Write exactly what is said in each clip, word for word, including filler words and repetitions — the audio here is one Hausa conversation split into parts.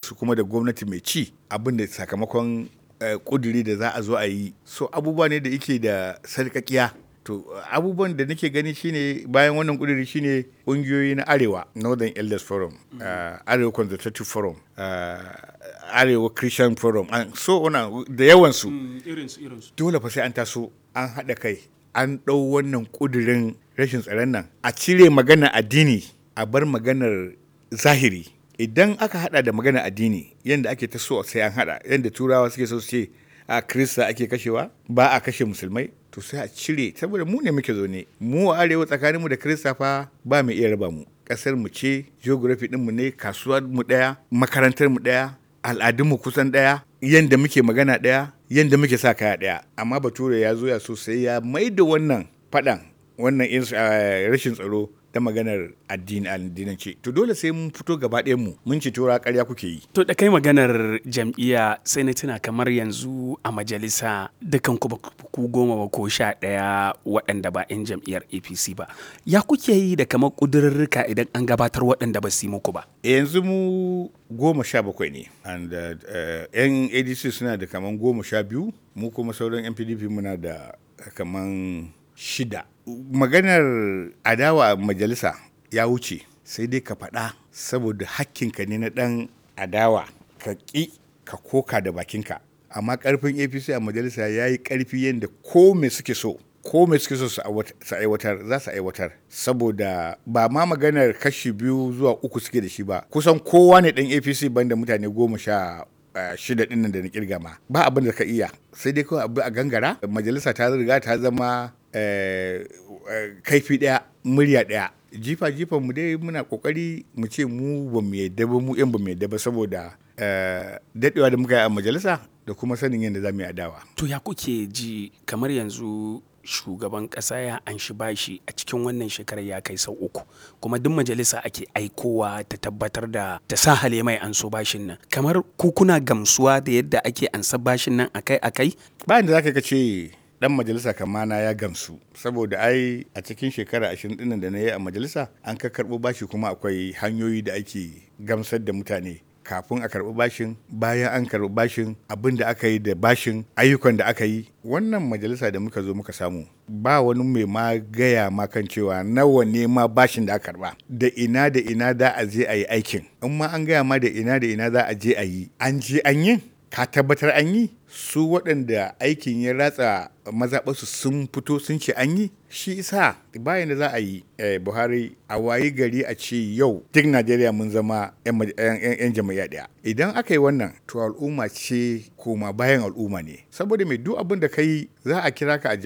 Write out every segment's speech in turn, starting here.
su kuma da gwamnati mai ci abin da sakamakon kuduri da za a zo a yi. So abubuwa ne da yake da sarƙaƙiya. To abubuwan da nake gani shine bayan wannan kuduri shine ƙungiyoyi na Arewa, Northern Elders Forum, mm-hmm. uh, Arewa Consultative Forum, uh, Arewa Christian Forum, and so on da yawansu. Mm, irinsu irinsu. Dole fa sai an taso an haɗa kai an ɗau wannan kudirin rashin tsaron nan a cire maganar addini a bar maganar zahiri. Idan aka hada da maganar addini yadda ake ta so sai an hada yadda turawa suke so su ce a Kirista ake kashewa ba a kashe musulmai to sai a cire saboda mu ne muke zo ne mu a arewa tsakaninmu da Kirista fa ba mai iya raba mu. Kasar mu ce, geography din mu ne, kasuwar mu daya, makarantar mu daya, al'adun mu kusan daya, yanda muke magana daya, yanda muke sa kaya daya. Amma Bature ya zo ya so sai ya maida wannan fadan wannan rashin tsaro da maganar addini addinance. To dole sai mun fito gaba ɗayan mu mun ci tura ƙarya kuke yi. To da kai maganar jam'iyya sai na tuna kamar yanzu a majalisa dukan ku ku goma ba ko sha ɗaya waɗanda ba 'yan jam'iyyar A P C ba. Ya kuke yi da kamar ƙudurrurruka idan an gabatar waɗanda ba su yi muku ba? Yanzu mu goma sha bakwai ne. And uh, 'yan A D C suna da kamar goma sha biyu mu kuma sauran 'yan P D P muna da kamar shida. Maganar adawa a majalisa ya wuce sai dai ka faɗa saboda hakkinka ne na ɗan adawa ka ƙi ka koka da bakinka. Amma ƙarfin A P C a majalisa ya yi ƙarfi yadda ko me suke so ko me suke so su aiwatar za su aiwatar saboda ba ma maganar kashi biyu zuwa uku suke da shi ba kusan kowa ne ɗan A P C banda mutane goma sha Uh, shida ɗin nan da na kirga ma ba abin da ka iya sai dai kawai abu a gangara majalisa ta riga ta zama uh, uh, kaifi ɗaya murya ɗaya jifa jifa mu dai muna kokari mu ce mu ba mu yadda ba mu yan ba mu yadda ba saboda uh, daɗewa da muka yi a majalisa da kuma sanin yadda za mu yi adawa. To ya kuke ji kamar yanzu shugaban ƙasa ya anshi bashi a cikin wannan shekarar ya kai sau uku kuma duk majalisa ake aikowa ta tabbatar da ta sa hale mai anso bashin nan kamar ku kuna gamsuwa da yadda ake ansa bashin nan akai akai bayan da zaka ce dan majalisa kamana ya gamsu saboda ai a cikin shekara ashirin din da na yi a majalisa an ka karɓo bashi kuma akwai hanyoyi da ake gamsar da mutane kafin a karɓi bashin bayan an karɓi bashin abin da aka yi da bashin ayyukan da aka yi wannan majalisa da muka zo muka samu ba wani mai ma gaya ma kan cewa nawa ne ma bashin da aka karɓa da ina da ina da a je a yi aikin in ma an gaya ma da ina da ina za a je a yi an je an yi ka tabbatar an yi su waɗanda aikin ya ratsa mazaɓarsu sun fito sun ce an yi shi isa bayan da za a yi buhari a wayi gari a ce yau duk najeriya mun zama 'yan jam'iyya ɗaya idan aka yi wannan to al'umma ce koma bayan al'umma ne saboda mai duk abin da ka yi za a kira ka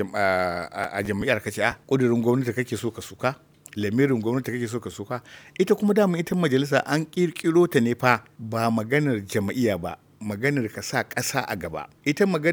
a jam'iyyar ka ce a ƙudurin gwamnati kake so ka suka lamirin gwamnati kake so ka suka ita kuma dama ita majalisa an ƙirƙiro ta ne fa ba maganar jam'iyya ba maganar ka sa ƙasa a gaba ita maganar